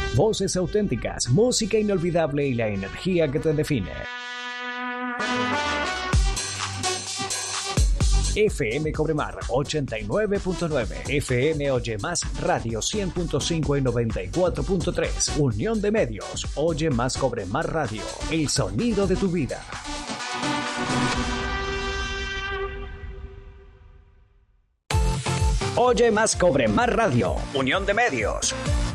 Voces auténticas, música inolvidable y la energía que te define. FM Cobremar 89.9, FM Oye Más Radio 100.5 y 94.3, Unión de Medios, Oye Más Cobremar Radio, el sonido de tu vida. Oye Más Cobremar Radio, Unión de Medios.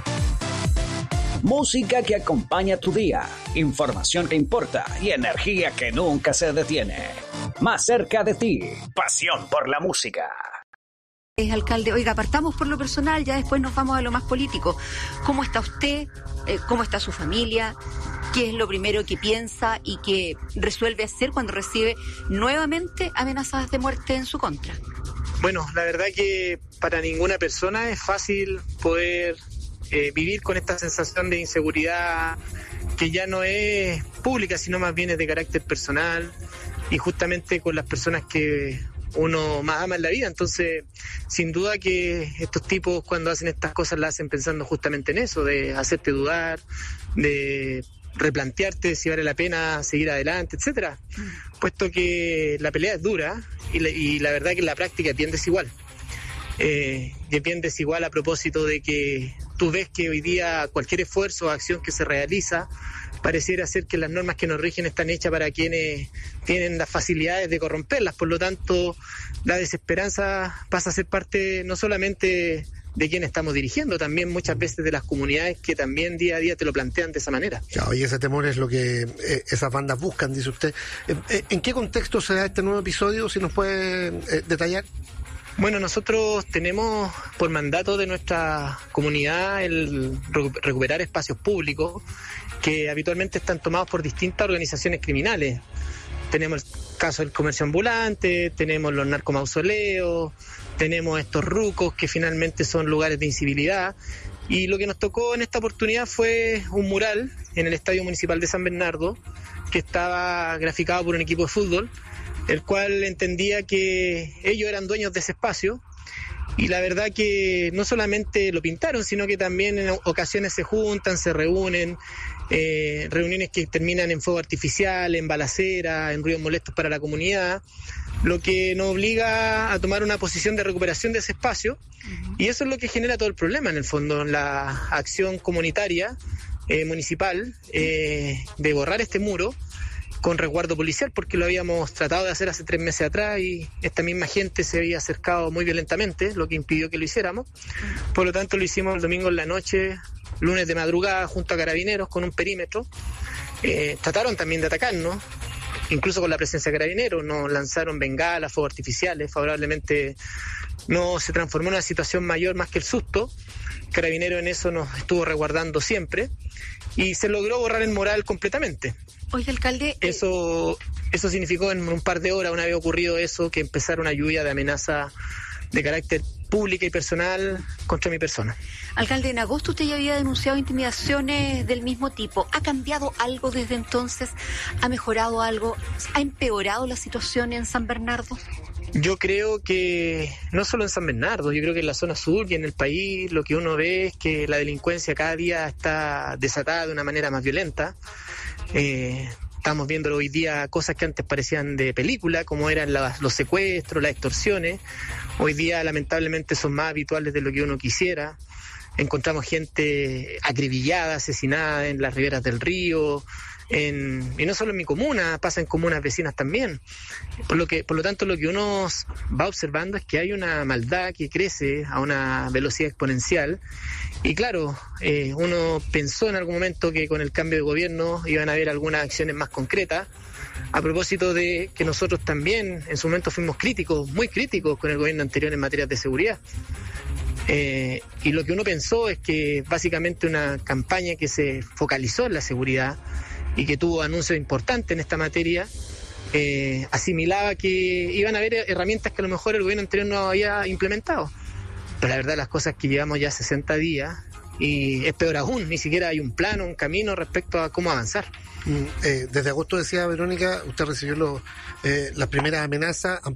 Música que acompaña tu día, información que importa y energía que nunca se detiene. Más cerca de ti, pasión por la música. Alcalde, oiga, partamos por lo personal, ya después nos vamos a lo más político. ¿Cómo está usted? ¿Cómo está su familia? ¿Qué es lo primero que piensa y que resuelve hacer cuando recibe nuevamente amenazas de muerte en su contra? Bueno, la verdad que para ninguna persona es fácil poder vivir con esta sensación de inseguridad que ya no es pública, sino más bien es de carácter personal y justamente con las personas que uno más ama en la vida. Entonces, sin duda que estos tipos cuando hacen estas cosas las hacen pensando justamente en eso, de hacerte dudar, de replantearte si vale la pena seguir adelante, etcétera, puesto que la pelea es dura y la verdad que en la práctica es bien desigual. Es bien desigual a propósito de que tú ves que hoy día cualquier esfuerzo o acción que se realiza pareciera ser que las normas que nos rigen están hechas para quienes tienen las facilidades de corromperlas. Por lo tanto, la desesperanza pasa a ser parte no solamente de quienes estamos dirigiendo, también muchas veces de las comunidades que también día a día te lo plantean de esa manera. Claro, y ese temor es lo que esas bandas buscan, dice usted. ¿En qué contexto se da este nuevo episodio? Si nos puede detallar. Bueno, nosotros tenemos por mandato de nuestra comunidad el recuperar espacios públicos que habitualmente están tomados por distintas organizaciones criminales. Tenemos el caso del comercio ambulante, tenemos los narcomausoleos, tenemos estos rucos que finalmente son lugares de incivilidad. Y lo que nos tocó en esta oportunidad fue un mural en el Estadio Municipal de San Bernardo que estaba graficado por un equipo de fútbol, el cual entendía que ellos eran dueños de ese espacio y la verdad que no solamente lo pintaron, sino que también en ocasiones se juntan, se reúnen, reuniones que terminan en fuego artificial, en balacera, en ruidos molestos para la comunidad, lo que nos obliga a tomar una posición de recuperación de ese espacio y eso es lo que genera todo el problema en el fondo, la acción comunitaria municipal de borrar este muro con resguardo policial, porque lo habíamos tratado de hacer hace 3 meses atrás y esta misma gente se había acercado muy violentamente, lo que impidió que lo hiciéramos. Por lo tanto, lo hicimos el domingo en la noche, lunes de madrugada, junto a carabineros con un perímetro. Trataron también de atacarnos, incluso con la presencia de carabineros, nos lanzaron bengalas, fuegos artificiales, favorablemente no se transformó en una situación mayor más que el susto. Carabineros en eso nos estuvo resguardando siempre y se logró borrar el mural completamente. Oye, alcalde... Eso significó en un par de horas, una vez ocurrido eso, que empezara una lluvia de amenaza de carácter pública y personal contra mi persona. Alcalde, en agosto usted ya había denunciado intimidaciones del mismo tipo. ¿Ha cambiado algo desde entonces? ¿Ha mejorado algo? ¿Ha empeorado la situación en San Bernardo? Yo creo que no solo en San Bernardo, yo creo que en la zona sur y en el país lo que uno ve es que la delincuencia cada día está desatada de una manera más violenta. Estamos viendo hoy día cosas que antes parecían de película, como eran los secuestros, las extorsiones. Hoy día lamentablemente son más habituales de lo que uno quisiera. Encontramos gente acribillada, asesinada en las riberas del río, y no solo en mi comuna, pasa en comunas vecinas también. Por lo tanto, lo que uno va observando es que hay una maldad que crece a una velocidad exponencial. Y claro, uno pensó en algún momento que con el cambio de gobierno iban a haber algunas acciones más concretas, a propósito de que nosotros también en su momento fuimos críticos, muy críticos con el gobierno anterior en materia de seguridad. Y lo que uno pensó es que básicamente una campaña que se focalizó en la seguridad y que tuvo anuncios importantes en esta materia, asimilaba que iban a haber herramientas que a lo mejor el gobierno anterior no había implementado. Pero la verdad las cosas es que llevamos ya 60 días y es peor aún, ni siquiera hay un plano, un camino respecto a cómo avanzar. Desde agosto, decía Verónica, usted recibió las primeras amenazas.